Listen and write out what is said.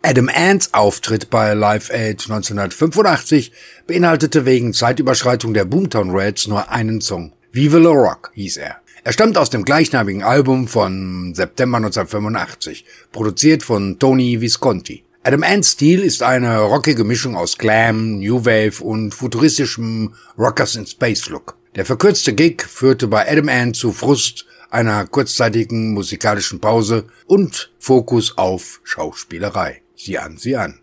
Adam Ant's Auftritt bei Live Aid 1985 beinhaltete wegen Zeitüberschreitung der Boomtown Rats nur einen Song. Vive le Rock hieß er. Er stammt aus dem gleichnamigen Album von September 1985, produziert von Tony Visconti. Adam Ant's Stil ist eine rockige Mischung aus Glam, New Wave und futuristischem Rockers in Space Look. Der verkürzte Gig führte bei Adam Ant zu Frust, einer kurzzeitigen musikalischen Pause und Fokus auf Schauspielerei. Sieh an.